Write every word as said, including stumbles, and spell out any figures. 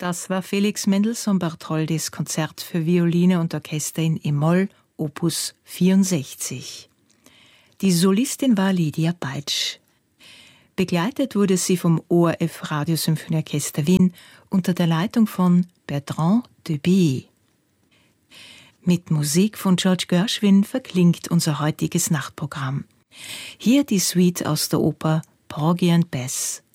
Das war Felix Mendelssohn Bartholdys Konzert für Violine und Orchester in E-Moll, Opus vierundsechzig. Die Solistin war Lydia Beitsch. Begleitet wurde sie vom O R F Radiosymphonieorchester Wien unter der Leitung von Bertrand de Billy. Mit Musik von George Gershwin verklingt unser heutiges Nachtprogramm. Hier die Suite aus der Oper Porgy and Bess.